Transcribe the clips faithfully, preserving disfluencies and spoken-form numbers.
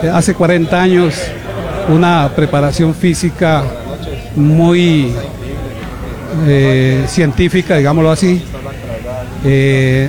hace cuarenta años una preparación física muy eh, científica, digámoslo así. Eh,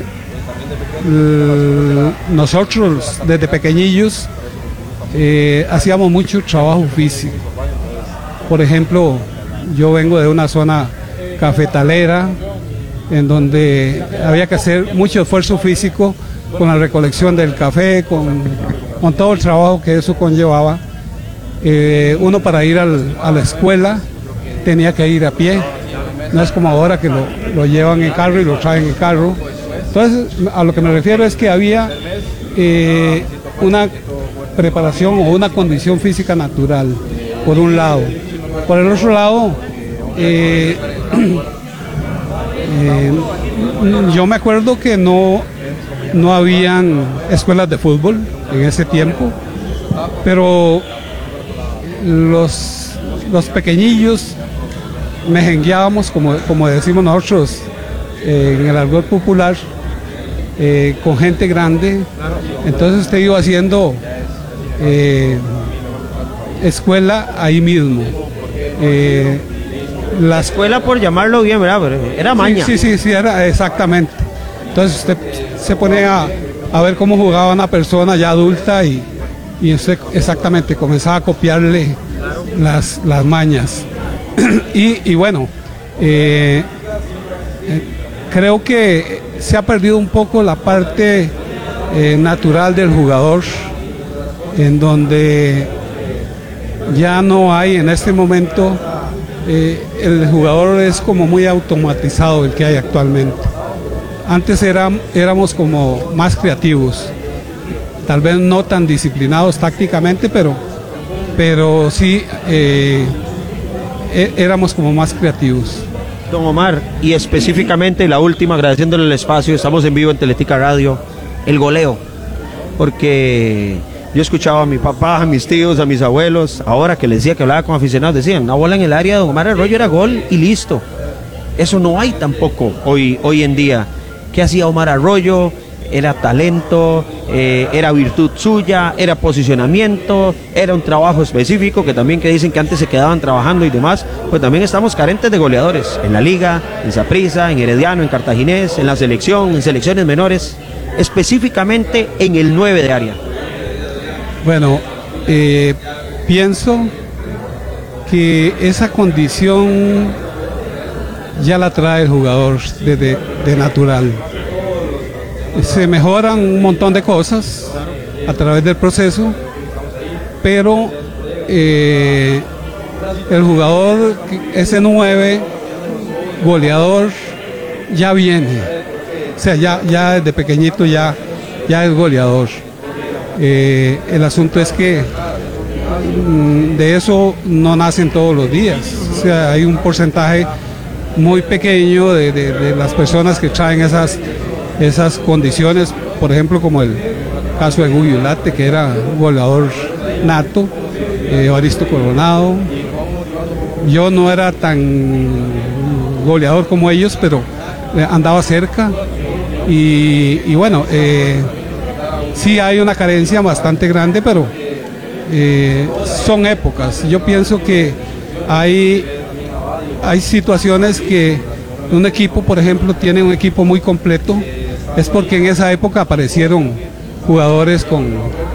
nosotros desde pequeñillos eh, hacíamos mucho trabajo físico. Por ejemplo, yo vengo de una zona cafetalera en donde había que hacer mucho esfuerzo físico con la recolección del café, con, con todo el trabajo que eso conllevaba. Eh, uno para ir al, a la escuela tenía que ir a pie, no es como ahora que lo, lo llevan en carro y lo traen en carro. Entonces, a lo que me refiero es que había eh, una preparación o una condición física natural, por un lado. Por el otro lado, eh, eh, yo me acuerdo que no, no habían escuelas de fútbol en ese tiempo, pero los, los pequeñillos mejengueábamos, como, como decimos nosotros eh, en el argot popular, eh, con gente grande. Entonces usted iba haciendo eh, escuela ahí mismo. Eh, la escuela, por llamarlo bien, ¿verdad? Pero era maña. Sí, sí, sí, sí, era exactamente. Entonces usted se ponía a, a ver cómo jugaba una persona ya adulta y, y usted exactamente comenzaba a copiarle las, las mañas. y, y bueno, eh, eh, creo que se ha perdido un poco la parte eh, natural del jugador, en donde ya no hay en este momento, eh, el jugador es como muy automatizado el que hay actualmente. Antes era, éramos como más creativos, tal vez no tan disciplinados tácticamente, pero, pero sí eh, éramos como más creativos. Don Omar, y específicamente la última, agradeciéndole el espacio, estamos en vivo en Teletica Radio, el goleo, porque yo escuchaba a mi papá, a mis tíos, a mis abuelos, ahora que les decía que hablaba con aficionados, decían, una bola en el área de Don Omar Arroyo era gol y listo. Eso no hay tampoco hoy, hoy en día. ¿Qué hacía Omar Arroyo? Era talento, eh, era virtud suya, era posicionamiento, era un trabajo específico, que también que dicen que antes se quedaban trabajando y demás, pues también estamos carentes de goleadores en la liga, en Saprissa, en Herediano, en Cartaginés, en la selección, en selecciones menores, específicamente en el nueve de área. Bueno, eh, pienso que esa condición ya la trae el jugador de, de, de natural. Se mejoran un montón de cosas a través del proceso, pero eh, el jugador, ese nueve goleador, ya viene. O sea, ya, ya desde pequeñito ya, ya es goleador. Eh, el asunto es que mm, de eso no nacen todos los días. O sea, hay un porcentaje muy pequeño de, de, de las personas que traen esas esas condiciones, por ejemplo, como el caso de Guy Ulate, que era un goleador nato, eh, Evaristo Coronado. Yo no era tan goleador como ellos, pero eh, andaba cerca. Y, y bueno, eh, sí hay una carencia bastante grande, pero eh, son épocas. Yo pienso que hay, hay situaciones que un equipo, por ejemplo, tiene un equipo muy completo, es porque en esa época aparecieron jugadores con,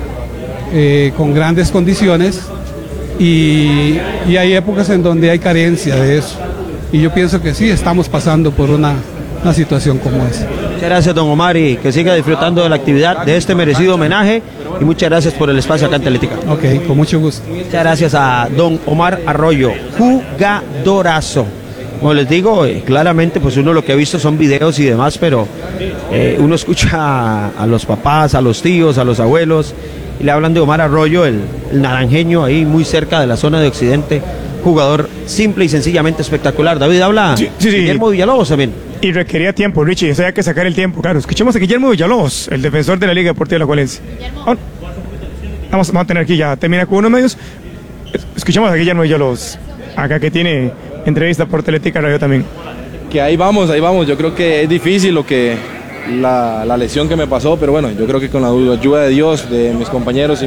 eh, con grandes condiciones y, y hay épocas en donde hay carencia de eso. Y yo pienso que sí, estamos pasando por una, una situación como esa. Muchas gracias, don Omar, y que siga disfrutando de la actividad, de este merecido homenaje, y muchas gracias por el espacio acá en Teletica. Ok, con mucho gusto. Muchas gracias a don Omar Arroyo, jugadorazo. Como les digo, eh, claramente pues uno lo que ha visto son videos y demás, pero eh, uno escucha a, a los papás, a los tíos, a los abuelos, y le hablan de Omar Arroyo, el, el naranjeño, ahí muy cerca de la zona de Occidente, jugador simple y sencillamente espectacular. David, habla sí, sí, sí. Guillermo Villalobos también. Y requería tiempo, Richie, eso hay que sacar el tiempo, claro. Escuchemos a Guillermo Villalobos, el defensor de la Liga Deportiva de Alajuelense. Oh, vamos, vamos a tener aquí ya, termina con unos medios. Escuchemos a Guillermo Villalobos, acá que tiene entrevista por Teletica Radio también. Que ahí vamos, ahí vamos. Yo creo que es difícil lo que la, la lesión que me pasó, pero bueno, yo creo que con la ayuda de Dios, de mis compañeros y